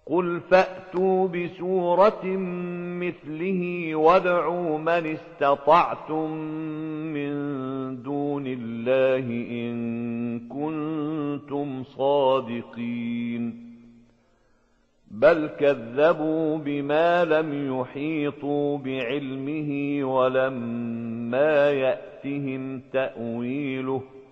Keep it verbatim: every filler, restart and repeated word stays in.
قل فأتوا بسورة مثله وادعوا من استطعتم من دون الله إن كنتم صادقين بل كذبوا بما لم يحيطوا بعلمه ولما يأتهم تأويله